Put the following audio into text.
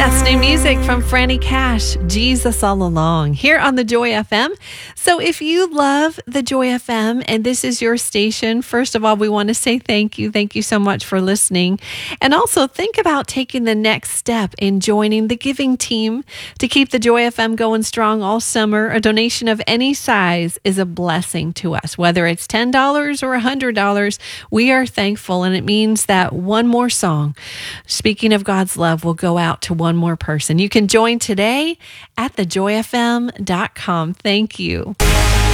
That's new music from Franny Cash, Jesus All Along, here on the Joy FM. So if you love the Joy FM and this is your station, first of all, we want to say thank you. Thank you so much for listening. And also think about taking the next step in joining the giving team to keep the Joy FM going strong all summer. A donation of any size is a blessing to us, whether it's $10 or $100. We are thankful, and it means that one more song, speaking of God's love, will go out to one more person. You can join today at thejoyfm.com. Thank you.